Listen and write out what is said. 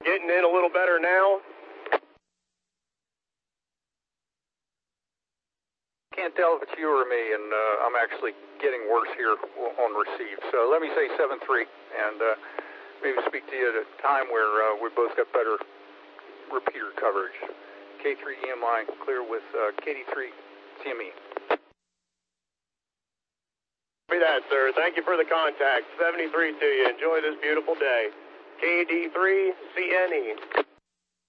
Getting in a little better now? Can't tell if it's you or me, and I'm actually getting worse here on receive. So let me say 7-3, and maybe speak to you at a time where we both got better repeater coverage. K3 EMI clear with KD3 CME. Copy that, sir. Thank you for the contact. 73 to you. Enjoy this beautiful day. KD3 CNE.